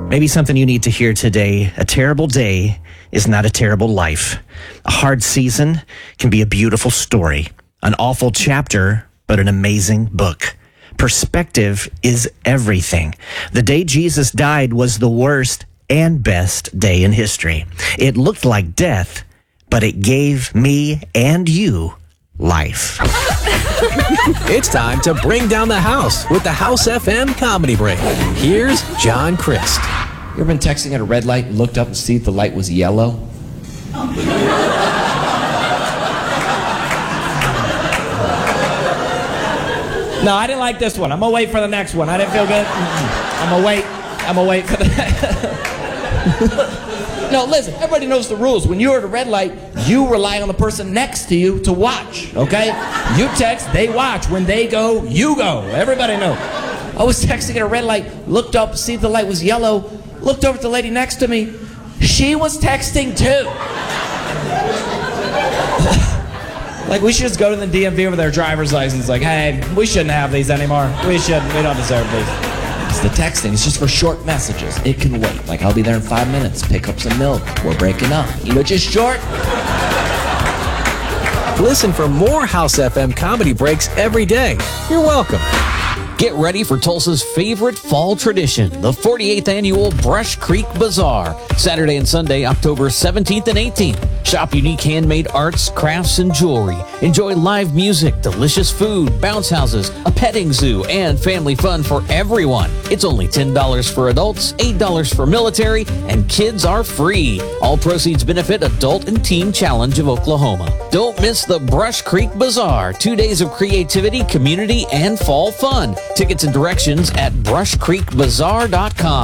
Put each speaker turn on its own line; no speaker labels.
Maybe something you need to hear today. A terrible day is not a terrible life. A hard season can be a beautiful story. An awful chapter, but an amazing book. Perspective is everything. The day Jesus died was the worst and best day in history. It looked like death, but it gave me and you life.
It's time to bring down the house with the House FM Comedy Break. Here's John Christ.
You ever been texting at a red light and looked up and see if the light was yellow? No, I didn't like this one. I'm gonna wait for the next one. I didn't feel good. I'm gonna wait for the No, listen, everybody knows the rules. When you're at a red light, you rely on the person next to you to watch, okay? You text, they watch. When they go, you go. Everybody knows. I was texting at a red light, looked up, see if the light was yellow, looked over at the lady next to me. She was texting too. Like, we should just go to the DMV with our driver's license. Like, hey, we shouldn't have these anymore. We shouldn't. We don't deserve these. It's the texting. It's just for short messages. It can wait. Like, I'll be there in 5 minutes. Pick up some milk. We're breaking up. You know, just short.
Listen for more House FM Comedy Breaks every day. You're welcome.
Get ready for Tulsa's favorite fall tradition, the 48th annual Brush Creek Bazaar, Saturday and Sunday, October 17th and 18th. Shop unique handmade arts, crafts, and jewelry. Enjoy live music, delicious food, bounce houses, a petting zoo, and family fun for everyone. It's only $10 for adults, $8 for military, and kids are free. All proceeds benefit Adult and Teen Challenge of Oklahoma. Don't miss the Brush Creek Bazaar, 2 days of creativity, community, and fall fun. Tickets and directions at brushcreekbazaar.com.